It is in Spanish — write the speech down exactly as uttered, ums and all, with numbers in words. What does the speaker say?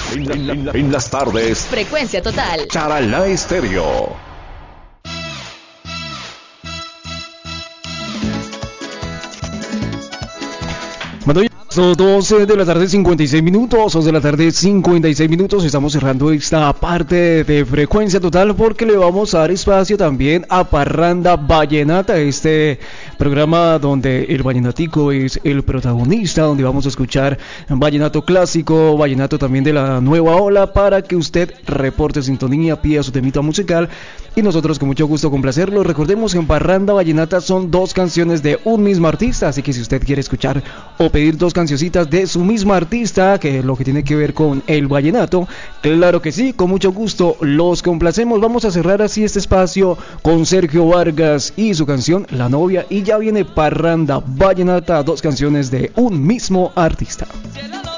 En, la- en la- en las tardes, Frecuencia Total. Charalá Estéreo. Bueno, ya son doce de la tarde, cincuenta y seis minutos, dos de la tarde, cincuenta y seis minutos. Estamos cerrando esta parte de Frecuencia Total porque le vamos a dar espacio también a Parranda Vallenata, este programa donde el vallenatico es el protagonista, donde vamos a escuchar vallenato clásico, vallenato también de la nueva ola, para que usted reporte sintonía, pida su temita musical y nosotros con mucho gusto complacerlo. Recordemos que en Parranda Vallenata son dos canciones de un mismo artista, así que si usted quiere escuchar o pedir dos cancioncitas de su mismo artista, que es lo que tiene que ver con el vallenato, claro que sí, con mucho gusto los complacemos. Vamos a cerrar así este espacio con Sergio Vargas y su canción La Novia, y ya viene Parranda Vallenata, dos canciones de un mismo artista.